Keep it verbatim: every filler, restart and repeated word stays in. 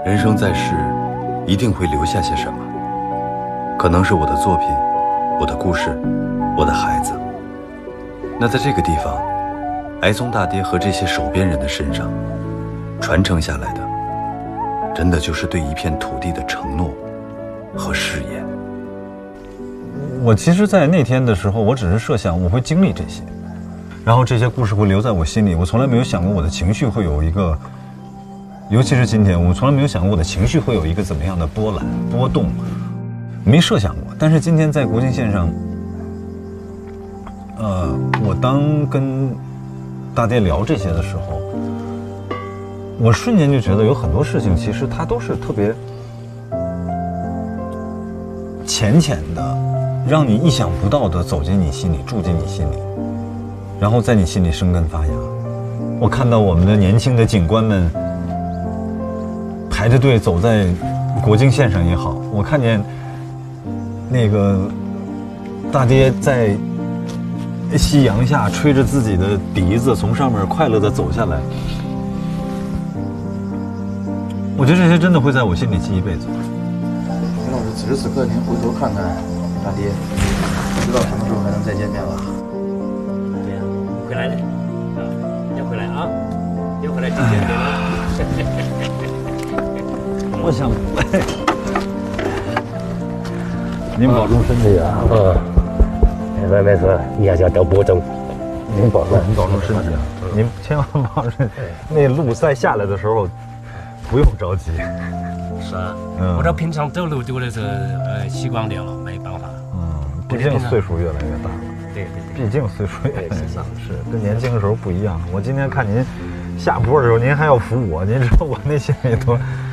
人生在世，一定会留下些什么，可能是我的作品，我的故事，我的孩子。那在这个地方，挨宗大爹和这些守边人的身上传承下来的，真的就是对一片土地的承诺和誓言。 我其实在那天的时候，我只是设想我会经历这些，然后这些故事会留在我心里。我从来没有想过我的情绪会有一个，尤其是今天，我从来没有想过我的情绪会有一个怎么样的波澜波动，没设想过。但是今天在国境线上，呃，我当跟大爹聊这些的时候，我瞬间就觉得有很多事情其实它都是特别浅浅的，让你意想不到的走进你心里，住进你心里，然后在你心里生根发芽。我看到我们的年轻的警官们排着队走在国境线上也好，我看见那个大爹在夕阳下吹着自己的笛子从上面快乐地走下来，我觉得这些真的会在我心里记一辈子。 陈老师，此时此刻您回头看看大爹，不知道什么时候还能再见面吧？ 对呀，回来了啊，要回来啊，要回来见见爹了。 我想您保重身体啊！ 嗯，没错没错，你还是要多保重。 您保重，您保重身体啊！您千万保重。那路再下来的时候，不用着急。 是啊，嗯，我这平常走路多的是呃习惯掉了，没办法。 嗯，毕竟岁数越来越大了。 对对对， 毕竟岁数越来越大，是跟年轻的时候不一样。我今天看您下坡的时候，您还要扶我，您知道我那心里多